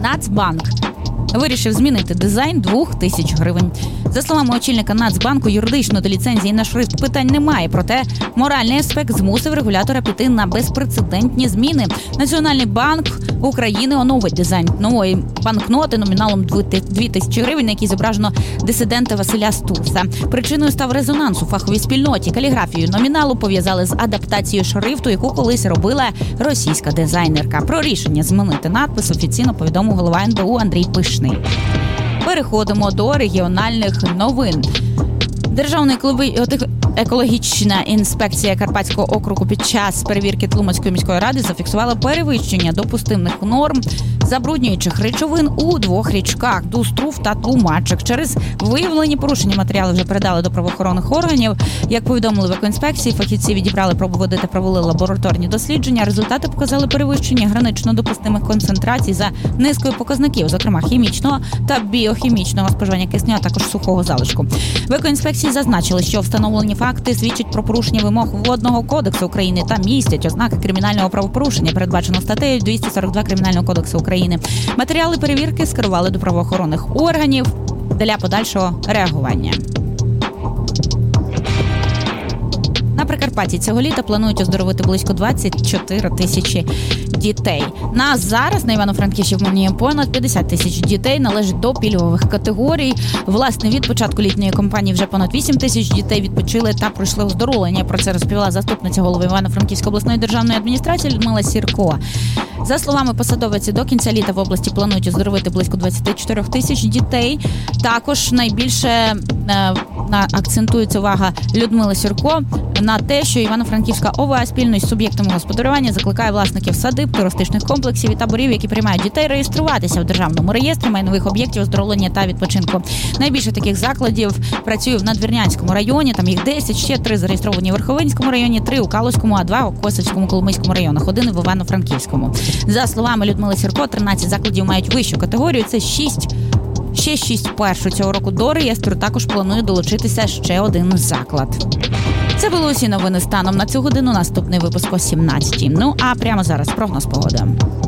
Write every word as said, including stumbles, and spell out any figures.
Нацбанк вирішив змінити дизайн двох тисяч гривень. За словами очільника Нацбанку, юридично до ліцензії на шрифт питань немає, проте моральний аспект змусив регулятора піти на безпрецедентні зміни. Національний банк України оновить дизайн нової банкноти номіналом дві тисячі гривень, на якій зображено дисидента Василя Стуса. Причиною став резонанс у фаховій спільноті. Каліграфію номіналу пов'язали з адаптацією шрифту, яку колись робила російська дизайнерка. Про рішення змінити надпис офіційно повідомив голова ен бе у Андрій Пишний. Переходимо до регіональних новин. Державна екологічна інспекція Карпатського округу під час перевірки Тлумацької міської ради зафіксувала перевищення допустимих норм забруднюючих речовин у двох річках – Дуструв та Тлумачик. Через виявлені порушення матеріали вже передали до правоохоронних органів. Як повідомили в екоінспекції, фахівці відібрали пробу води та провели лабораторні дослідження. Результати показали перевищення гранично допустимих концентрацій за низкою показників, зокрема хімічного та біохімічного споживання кисню, а також сухого залишку. В екоінспекції зазначили, що встановлені факти свідчать про порушення вимог Водного кодексу України та містять ознаки кримінального правопорушення, передбачено статтею двісті сорок два Кримінального кодексу України. Матеріали перевірки скерували до правоохоронних органів для подальшого реагування. На Прикарпатті цього літа планують оздоровити близько двадцять чотири тисячі дітей. На зараз на Івано-Франківщині понад п'ятдесят тисяч дітей належать до пільгових категорій. Власне, від початку літньої кампанії вже понад вісім тисяч дітей відпочили та пройшли оздоровлення. Про це розповіла заступниця голови Івано-Франківської обласної державної адміністрації Людмила Сірко. За словами посадовиці, до кінця літа в області планують оздоровити близько двадцять чотири тисяч дітей. Також найбільше е, акцентується увага Людмили Сірко на те, що Івано-Франківська ОВА спільно із суб'єктами господарювання закликає власників садиб, туристичних комплексів і таборів, які приймають дітей, реєструватися в державному реєстрі майнових об'єктів оздоровлення та відпочинку. Найбільше таких закладів працює в Надвірнянському районі, там їх десять, ще три зареєстровані в Верховинському районі, три у Калузькому, а два у Косівському, Коломийському районах, один в Івано-Франківському. За словами Людмили Сірко, тринадцять закладів мають вищу категорію, це шість. Ще шість першу цього року до реєстру також планує долучитися ще один заклад. Це були усі новини станом на цю годину. Наступний випуск о сімнадцятій. Ну, а прямо зараз прогноз погоди.